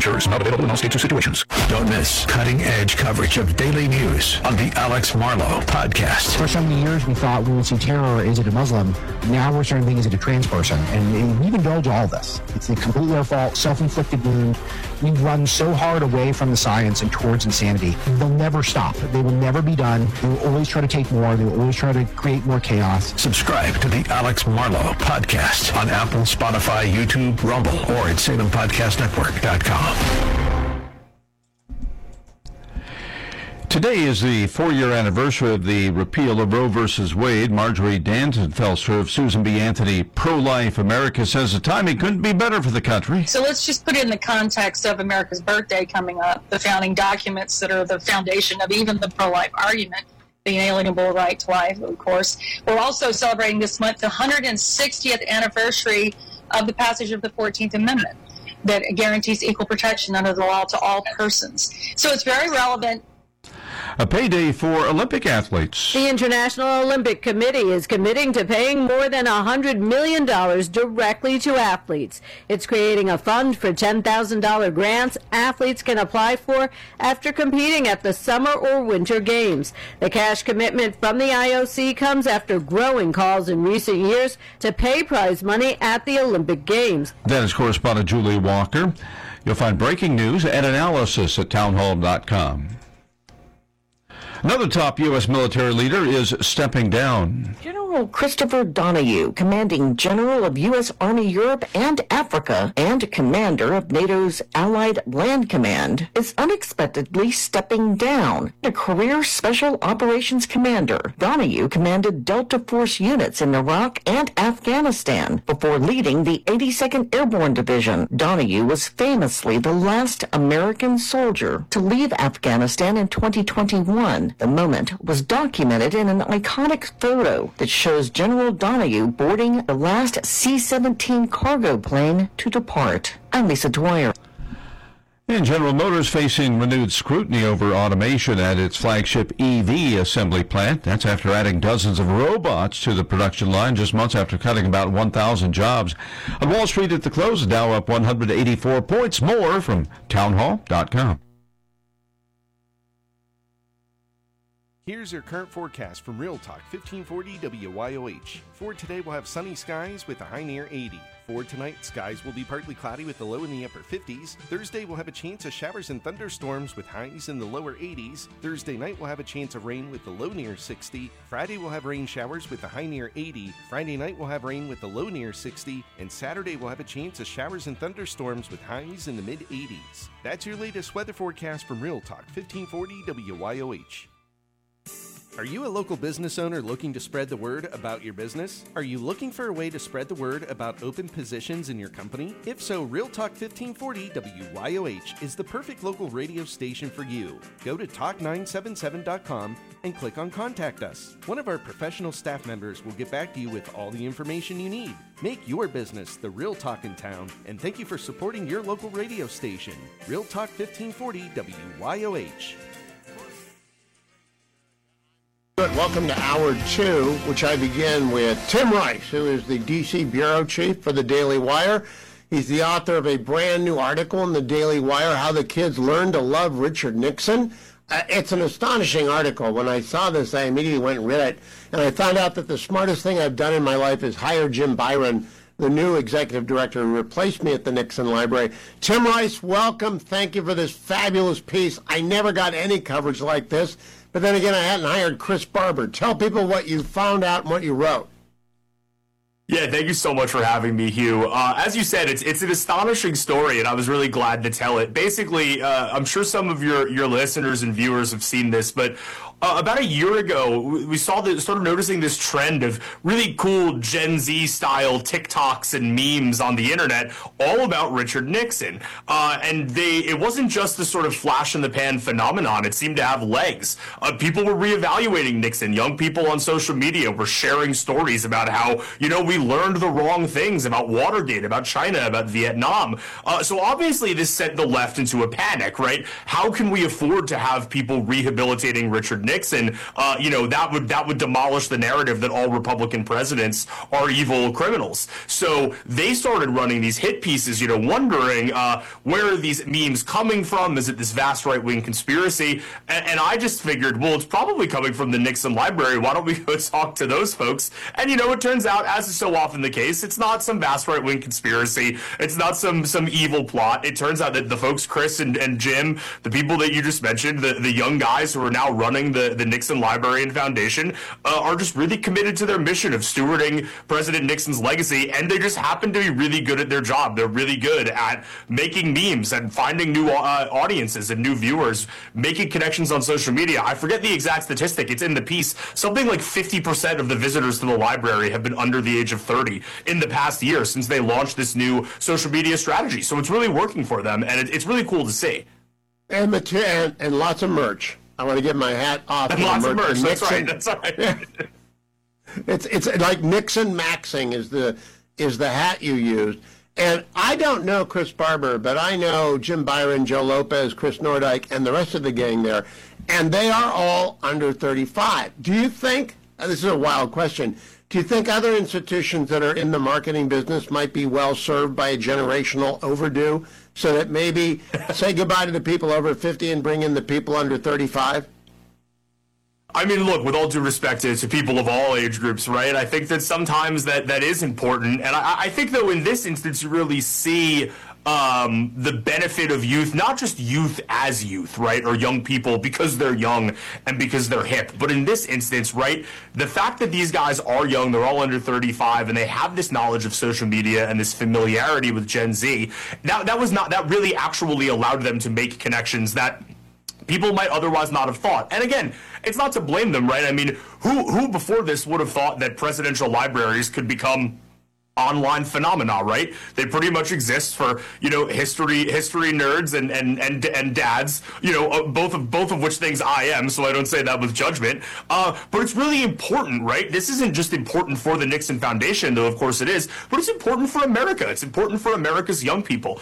insurers. Not available in all states or situations. Don't miss cutting-edge coverage of daily news on the Alex Marlow Podcast. For so many years, we thought we would see terror. Is it a Muslim? Now we're starting to think, is it a trans person? And we've indulged all this. It's a completely our fault, self-inflicted wound. We run so hard away from the science and towards insanity. They'll never stop. They will never be done. They will always try to take more. They will always try to create more chaos. Subscribe to the Alex Marlow Podcast on Apple, Spotify, YouTube, Rumble, or at SalemPodcastNetwork.com. Today is the 4-year anniversary of the repeal of Roe v. Wade. Marjorie Danton-Felser of Susan B. Anthony Pro-Life America says the timing couldn't be better for the country. So let's just put it in the context of America's birthday coming up, the founding documents that are the foundation of even the pro-life argument, the inalienable right to life, of course. We're also celebrating this month the 160th anniversary of the passage of the 14th Amendment that guarantees equal protection under the law to all persons. So it's very relevant. A payday for Olympic athletes. The International Olympic Committee is committing to paying more than $100 million directly to athletes. It's creating a fund for $10,000 grants athletes can apply for after competing at the Summer or Winter Games. The cash commitment from the IOC comes after growing calls in recent years to pay prize money at the Olympic Games. That is correspondent Julie Walker. You'll find breaking news and analysis at townhall.com. Another top U.S. military leader is stepping down. General Christopher Donahue, commanding general of U.S. Army Europe and Africa and commander of NATO's Allied Land Command, is unexpectedly stepping down. A career special operations commander, Donahue commanded Delta Force units in Iraq and Afghanistan before leading the 82nd Airborne Division. Donahue was famously the last American soldier to leave Afghanistan in 2021. The moment was documented in an iconic photo that shows General Donahue boarding the last C-17 cargo plane to depart. I'm Lisa Dwyer. And General Motors facing renewed scrutiny over automation at its flagship EV assembly plant. That's after adding dozens of robots to the production line just months after cutting about 1,000 jobs. On Wall Street at the close, the Dow up 184 points. More from townhall.com. Here's your current forecast from Real Talk 1540 WYOH. For today, we'll have sunny skies with a high near 80. For tonight, skies will be partly cloudy with the low in the upper 50s. Thursday, we'll have a chance of showers and thunderstorms with highs in the lower 80s. Thursday night, we'll have a chance of rain with the low near 60. Friday, we'll have rain showers with the high near 80. Friday night, we'll have rain with the low near 60. And Saturday, we'll have a chance of showers and thunderstorms with highs in the mid 80s. That's your latest weather forecast from Real Talk 1540 WYOH. Are you a local business owner looking to spread the word about your business? Are you looking for a way to spread the word about open positions in your company? If so, Real Talk 1540 WYOH is the perfect local radio station for you. Go to talk977.com and click on Contact Us. One of our professional staff members will get back to you with all the information you need. Make your business the Real Talk in town, and thank you for supporting your local radio station. Real Talk 1540 WYOH. Welcome to Hour 2, which I begin with Tim Rice, who is the D.C. Bureau Chief for the Daily Wire. He's the author of a brand new article in the Daily Wire, How the Kids Learned to Love Richard Nixon. It's an astonishing article. When I saw this, I immediately went and read it, and I found out that the smartest thing I've done in my life is hire Jim Byron, the new executive director who replaced me at the Nixon Library. Tim Rice, welcome. Thank you for this fabulous piece. I never got any coverage like this. But then again, I hadn't hired Chris Barber. Tell people what you found out and what you wrote. Yeah, thank you so much for having me, Hugh. As you said, it's an astonishing story, and I was really glad to tell it. Basically, I'm sure some of your listeners and viewers have seen this, but about a year ago, we started noticing this trend of really cool Gen Z style TikToks and memes on the internet, all about Richard Nixon. And it wasn't just a sort of flash in the pan phenomenon. It seemed to have legs. People were reevaluating Nixon. Young people on social media were sharing stories about how, we learned the wrong things about Watergate, about China, about Vietnam. So obviously this sent the left into a panic, right? How can we afford to have people rehabilitating Richard Nixon? Nixon, that would demolish the narrative that all Republican presidents are evil criminals. So they started running these hit pieces, wondering where are these memes coming from? Is it this vast right-wing conspiracy? And I just figured, well, it's probably coming from the Nixon library. Why don't we go talk to those folks? And, it turns out, as is so often the case, it's not some vast right-wing conspiracy. It's not some evil plot. It turns out that the folks, Chris and Jim, the people that you just mentioned, the young guys who are now running the Nixon Library and Foundation, are just really committed to their mission of stewarding President Nixon's legacy, and they just happen to be really good at their job. They're really good at making memes and finding new audiences and new viewers, making connections on social media. I forget the exact statistic. It's in the piece. Something like 50% of the visitors to the library have been under the age of 30 in the past year since they launched this new social media strategy. So it's really working for them, and it's really cool to see. And lots of merch. I want to get my hat off. And lots of merch. That's right. Yeah. It's like Nixon Maxing is the hat you used. And I don't know Chris Barber, but I know Jim Byron, Joe Lopez, Chris Nordyke, and the rest of the gang there, and they are all under 35. Do you think, this is a wild question, do you think other institutions that are in the marketing business might be well served by a generational overdue so that maybe say goodbye to the people over 50 and bring in the people under 35? I mean, look, with all due respect to people of all age groups, right, I think that sometimes that is important. And I think, though, in this instance, you really see the benefit of youth, not just youth as youth, right, or young people because they're young and because they're hip. But in this instance, right, the fact that these guys are young, they're all under 35, and they have this knowledge of social media and this familiarity with Gen Z, that really actually allowed them to make connections that people might otherwise not have thought. And again, it's not to blame them, right? I mean, who before this would have thought that presidential libraries could become online phenomena, right? They pretty much exist for, history nerds and dads, both of which things I am, so I don't say that with judgment. But it's really important, right? This isn't just important for the Nixon Foundation, though of course it is, but it's important for America. It's important for America's young people.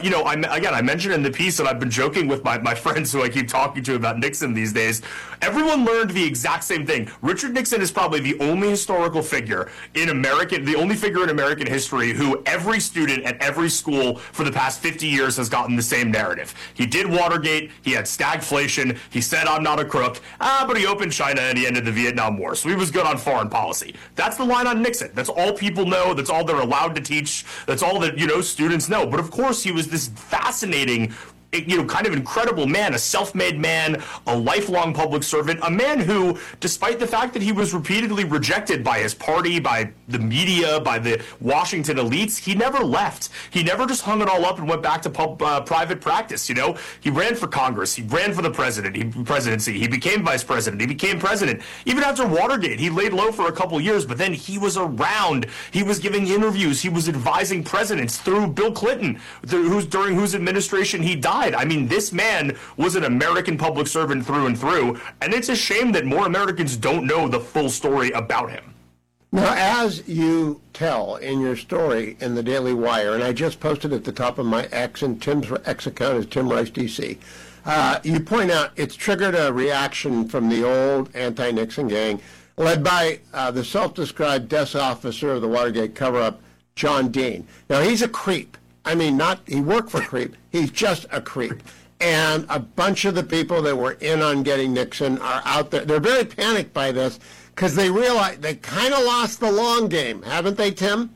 I mentioned in the piece, and I've been joking with my friends who I keep talking to about Nixon these days, everyone learned the exact same thing. Richard Nixon is probably the only historical figure in American history who every student at every school for the past 50 years has gotten the same narrative. He did Watergate, he had stagflation, he said I'm not a crook, but he opened China and he ended the Vietnam War, so he was good on foreign policy. That's the line on Nixon. That's all people know, that's all they're allowed to teach, that's all that, students know. But of course he was this fascinating, kind of incredible man, a self-made man, a lifelong public servant, a man who, despite the fact that he was repeatedly rejected by his party, by the media, by the Washington elites, he never left. He never just hung it all up and went back to private practice, He ran for Congress. He ran for the presidency. He became vice president. He became president. Even after Watergate, he laid low for a couple years, but then he was around. He was giving interviews. He was advising presidents through Bill Clinton, during whose administration he died. I mean, this man was an American public servant through and through, and it's a shame that more Americans don't know the full story about him. Now, as you tell in your story in the Daily Wire, and I just posted at the top of my X, and Tim's X account is Tim Rice DC, you point out it's triggered a reaction from the old anti-Nixon gang, led by the self-described desk officer of the Watergate cover-up, John Dean. Now, he's a creep. I mean, he worked for creep. He's just a creep. And a bunch of the people that were in on getting Nixon are out there. They're very panicked by this because they realize they kind of lost the long game, haven't they, Tim?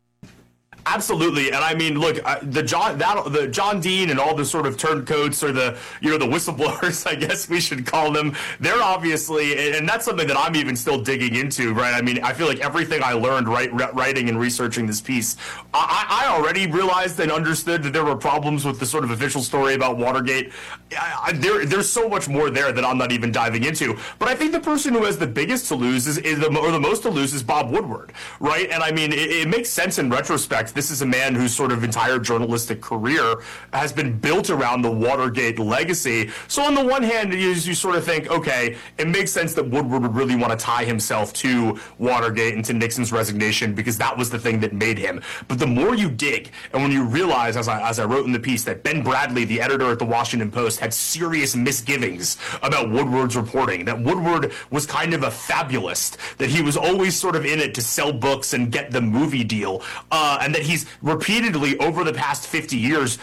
Absolutely, and I mean, look, the John Dean and all the sort of turncoats, or the whistleblowers, I guess we should call them. They're obviously, and that's something that I'm even still digging into, right? I mean, I feel like everything I learned writing and researching this piece, I already realized and understood that there were problems with the sort of official story about Watergate. There's so much more there that I'm not even diving into. But I think the person who has the biggest to lose or the most to lose is Bob Woodward, right? And I mean, it makes sense in retrospect life. This is a man whose sort of entire journalistic career has been built around the Watergate legacy. So on the one hand, you sort of think, okay, it makes sense that Woodward would really want to tie himself to Watergate and to Nixon's resignation because that was the thing that made him. But the more you dig, and when you realize, as I wrote in the piece, that Ben Bradley, the editor at the Washington Post, had serious misgivings about Woodward's reporting, that Woodward was kind of a fabulist, that he was always sort of in it to sell books and get the movie deal, and that he's repeatedly over the past 50 years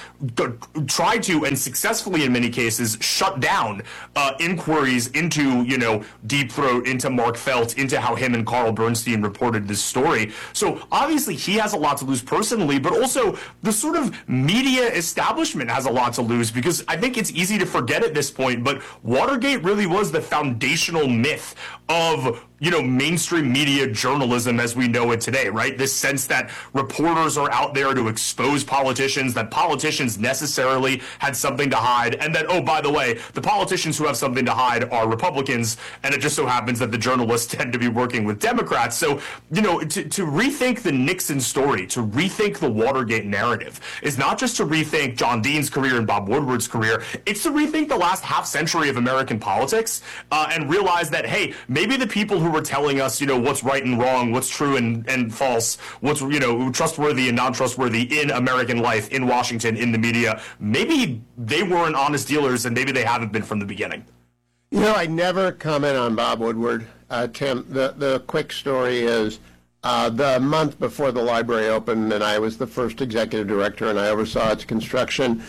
tried to, and successfully in many cases, shut down inquiries into, Deep Throat, into Mark Felt, into how him and Carl Bernstein reported this story. So obviously he has a lot to lose personally, but also the sort of media establishment has a lot to lose, because I think it's easy to forget at this point, but Watergate really was the foundational myth of mainstream media journalism as we know it today, right? This sense that reporters are out there to expose politicians, that politicians necessarily had something to hide, and that, oh, by the way, the politicians who have something to hide are Republicans, and it just so happens that the journalists tend to be working with Democrats. So, to rethink the Nixon story, to rethink the Watergate narrative, is not just to rethink John Dean's career and Bob Woodward's career, it's to rethink the last half century of American politics, and realize that, hey, maybe the people who were telling us, what's right and wrong, what's true and false, what's, trustworthy and non-trustworthy in American life, in Washington, in the media, maybe they weren't honest dealers, and maybe they haven't been from the beginning. I never comment on Bob Woodward, Tim. The quick story is the month before the library opened, and I was the first executive director, and I oversaw its construction.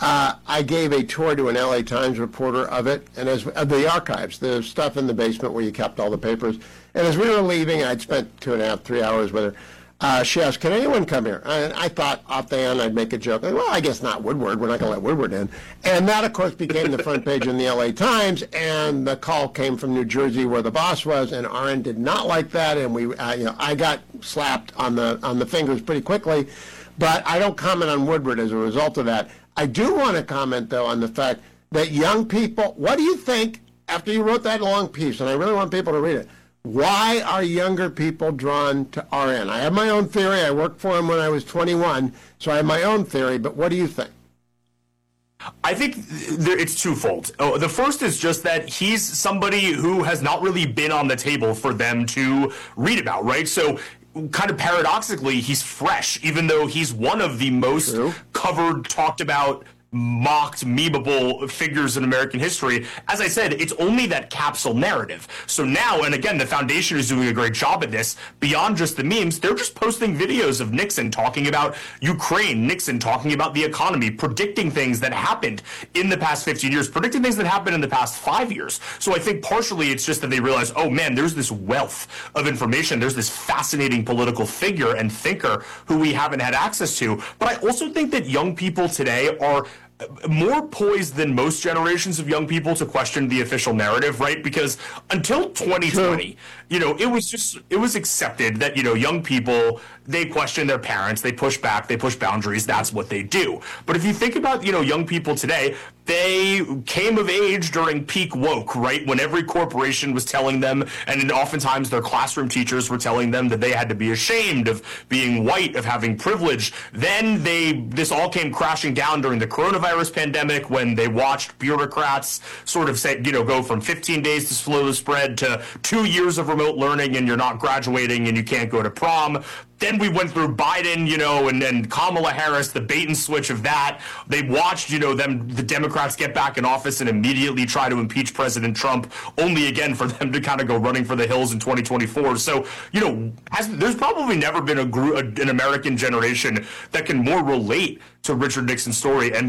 I gave a tour to an LA Times reporter of it, and as the archives, the stuff in the basement where you kept all the papers. And as we were leaving, I'd spent 2.5, 3 hours with her. She asked, "Can anyone come here?" And I thought off the end I'd make a joke. Well, I guess not Woodward. We're not going to let Woodward in. And that, of course, became the front page in the LA Times. And the call came from New Jersey, where the boss was, and RN did not like that. And we, I got slapped on the fingers pretty quickly. But I don't comment on Woodward as a result of that. I do want to comment, though, on the fact that young people, what do you think, after you wrote that long piece, and I really want people to read it, why are younger people drawn to RN? I have my own theory. I worked for him when I was 21, so I have my own theory, but what do you think? I think it's twofold. The first is just that he's somebody who has not really been on the table for them to read about, right? So kind of paradoxically, he's fresh, even though he's one of the most covered, talked about, mocked, memeable figures in American history. As I said, it's only that capsule narrative. So now, and again, the foundation is doing a great job at this, beyond just the memes, they're just posting videos of Nixon talking about Ukraine, Nixon talking about the economy, predicting things that happened in the past 15 years, predicting things that happened in the past 5 years. So I think partially it's just that they realize, oh man, there's this wealth of information, there's this fascinating political figure and thinker who we haven't had access to. But I also think that young people today are more poised than most generations of young people to question the official narrative, right? Because until 2020, it was accepted that, young people, they question their parents, they push back, they push boundaries, that's what they do. But if you think about, young people today, they came of age during peak woke, right? When every corporation was telling them, and oftentimes their classroom teachers were telling them that they had to be ashamed of being white, of having privilege. Then this all came crashing down during the coronavirus pandemic when they watched bureaucrats sort of say, go from 15 days to slow the spread to 2 years of remote learning, and you're not graduating and you can't go to prom. Then we went through Biden, and Kamala Harris, the bait and switch of that. They watched, the Democrats get back in office and immediately try to impeach President Trump, only again for them to kind of go running for the hills in 2024. So, there's probably never been an American generation that can more relate to Richard Nixon's story and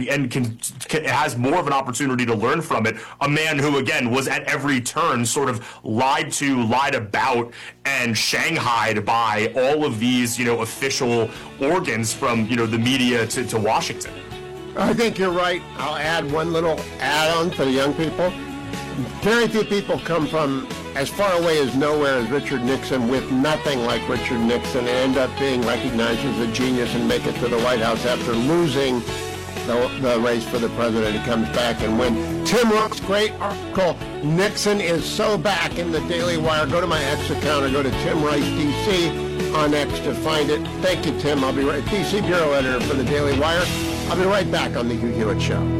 has more of an opportunity to learn from it. A man who, again, was at every turn sort of lied about, and shanghaied by all of these, official organs from, the media to Washington. I think you're right. I'll add one little add-on for the young people. Very few people come from as far away as nowhere as Richard Nixon with nothing like Richard Nixon and end up being recognized as a genius and make it to the White House after losing the race for the president. He comes back and wins. Tim Roth's great article, Nixon is so back, in the Daily Wire. Go to my X account or go to Tim Rice DC on X to find it. Thank you, Tim. I'll be right. DC Bureau Editor for the Daily Wire. I'll be right back on the Hugh Hewitt Show.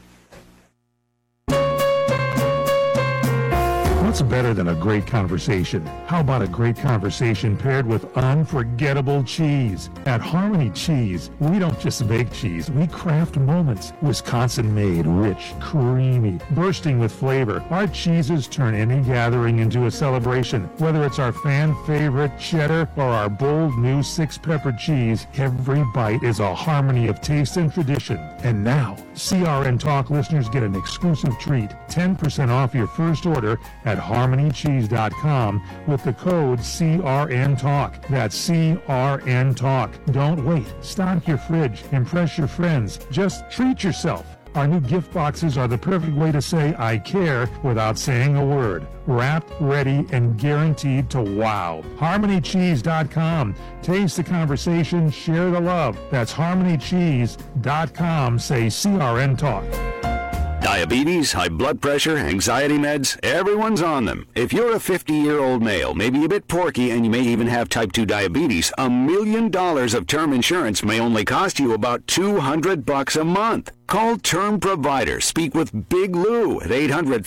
What's better than a great conversation? How about a great conversation paired with unforgettable cheese? At Harmony Cheese, we don't just make cheese, we craft moments. Wisconsin-made, rich, creamy, bursting with flavor. Our cheeses turn any gathering into a celebration. Whether it's our fan-favorite cheddar or our bold new six-pepper cheese, every bite is a harmony of taste and tradition. And now, CRN Talk listeners get an exclusive treat, 10% off your first order at harmonycheese.com with the code CRNTalk. That's CRN Talk. Don't wait. Stock your fridge. Impress your friends. Just treat yourself. Our new gift boxes are the perfect way to say I care without saying a word. Wrapped, ready, and guaranteed to wow. HarmonyCheese.com. Taste the conversation, share the love. That's HarmonyCheese.com. Say CRN Talk. Diabetes, high blood pressure, anxiety meds, everyone's on them. If you're a 50-year-old male, maybe a bit porky, and you may even have type 2 diabetes, $1 million of term insurance may only cost you about $200 a month. Call Term Provider. Speak with Big Lou at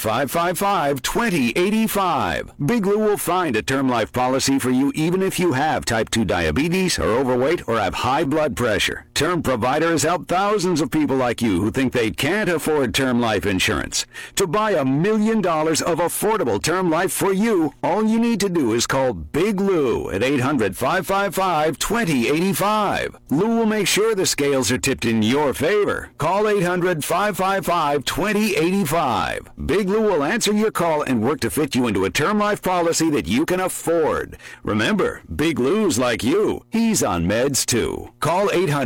800-555-2085. Big Lou will find a term life policy for you even if you have type 2 diabetes, are overweight, or have high blood pressure. Term Provider has helped thousands of people like you who think they can't afford term life insurance. To buy $1 million of affordable term life for you, all you need to do is call Big Lou at 800-555-2085. Lou will make sure the scales are tipped in your favor. Call 800-555-2085. Big Lou will answer your call and work to fit you into a term life policy that you can afford. Remember, Big Lou's like you. He's on meds too. Call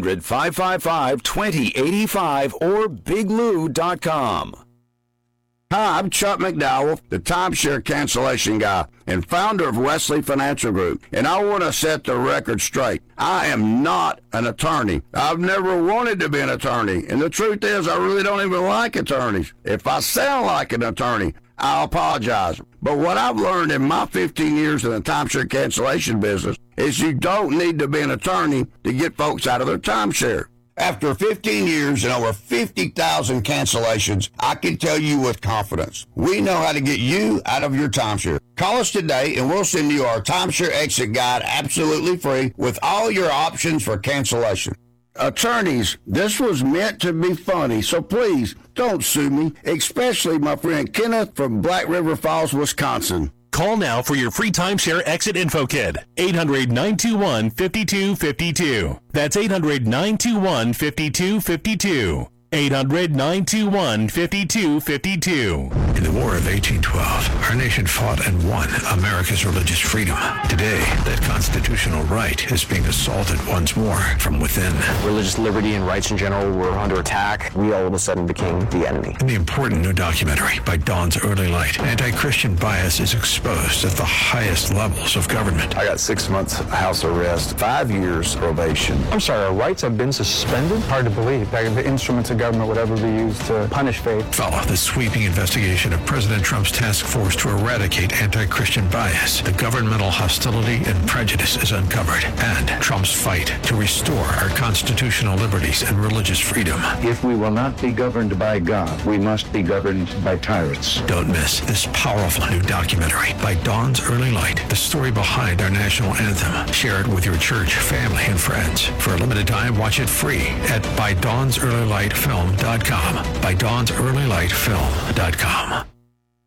800-555-2085 or biglou.com. Hi, I'm Chuck McDowell, the timeshare cancellation guy and founder of Wesley Financial Group, and I want to set the record straight. I am not an attorney. I've never wanted to be an attorney, and the truth is I really don't even like attorneys. If I sound like an attorney, I apologize. But what I've learned in my 15 years in the timeshare cancellation business is you don't need to be an attorney to get folks out of their timeshare. After 15 years and over 50,000 cancellations, I can tell you with confidence, we know how to get you out of your timeshare. Call us today and we'll send you our timeshare exit guide absolutely free with all your options for cancellation. Attorneys, this was meant to be funny, so please don't sue me, especially my friend Kenneth from Black River Falls, Wisconsin. Call now for your free timeshare exit info kit. 800-921-5252. That's 800-921-5252. 800-921-5252. In the War of 1812, our nation fought and won America's religious freedom. Today, that constitutional right is being assaulted once more from within. Religious liberty and rights in general were under attack. We all of a sudden became the enemy. In the important new documentary by Dawn's Early Light, anti-Christian bias is exposed at the highest levels of government. I got 6 months house arrest, 5 years probation. I'm sorry, our rights have been suspended? Hard to believe. The instruments of government would ever be used to punish faith. Follow the sweeping investigation of President Trump's task force to eradicate anti-Christian bias. The governmental hostility and prejudice is uncovered, and Trump's fight to restore our constitutional liberties and religious freedom. If we will not be governed by God, we must be governed by tyrants. Don't miss this powerful new documentary by Dawn's Early Light, the story behind our national anthem. Share it with your church, family, and friends. For a limited time, watch it free at ByDawnsEarlyLightFilm.com. ByDawnsEarlyLightFilm.com.